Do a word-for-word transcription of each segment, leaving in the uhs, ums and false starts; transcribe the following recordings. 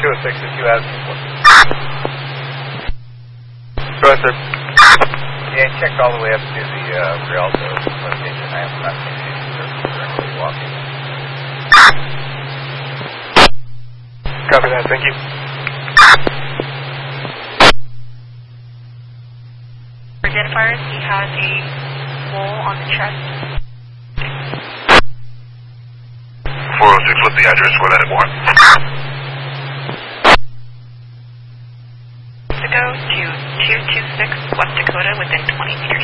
two oh six is two out of two. Go ahead, sir. Yeah, I checked all the way up to the uh, Rialto location. I have not seen any service directly walking. Copy that, thank you. Identifiers, he has a mole on the chest. four oh six, what's the address for that one? To go to two two six West Dakota within twenty meters.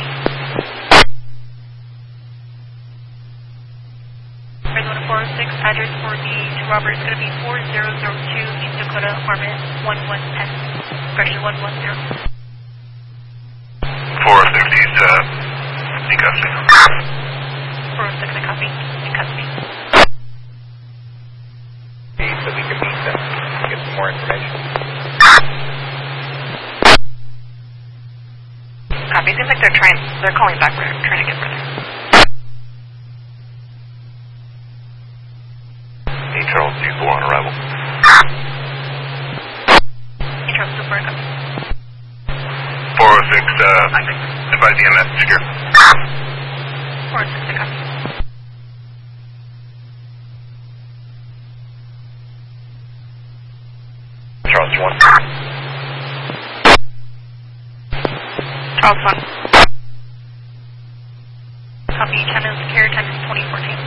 Arizona four oh six, address for the to Robert is going to be four zero zero two East Dakota, apartment one one one zero, expression one one zero. four oh six East, uh, in custody. four oh six, I copy, in custody. So we can meet them, get some more information. Copy, seems like they're trying, they're calling back, we're trying to get further. Hey, Charles, two four on arrival. Hey, Charles, two four, copy. four oh six, uh, advise the M S secure. four oh six, I copy. Charles one. Charles one. Copy, ten is secure, ten is twenty fourteen.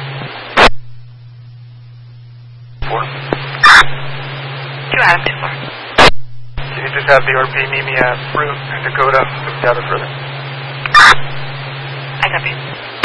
four. two Adam, two four. Can you just have the R P meet me at Fruit in Dakota to gather further? I copy.